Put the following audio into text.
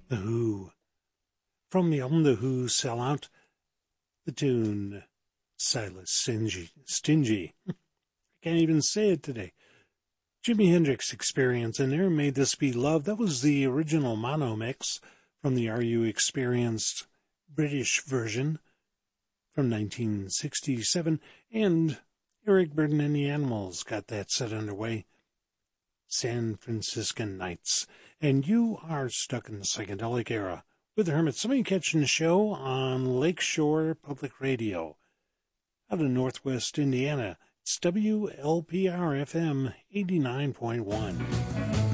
The Who. From the album The Who Sell Out, the tune Silas Stingy. I can't even say it today. Jimi Hendrix Experience in there, May This Be Love. That was the original mono mix from the Are You Experienced British version from 1967. And Eric Burdon and the Animals got that set underway. San Franciscan Nights. And you are stuck in the psychedelic era with the Hermits. Somebody catching the show on Lakeshore Public Radio out of Northwest Indiana. It's WLPR FM 89.1.